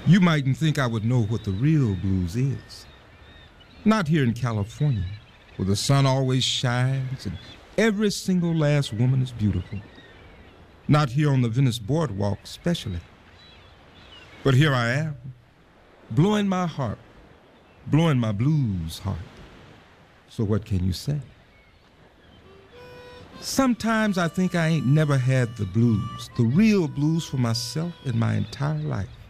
You mightn't think I would know what the real blues is. Not here in California, where the sun always shines and every single last woman is beautiful. Not here on the Venice Boardwalk especially. But here I am, blowing my heart, blowing my blues heart. So what can you say? Sometimes I think I ain't never had the blues, the real blues for myself in my entire life.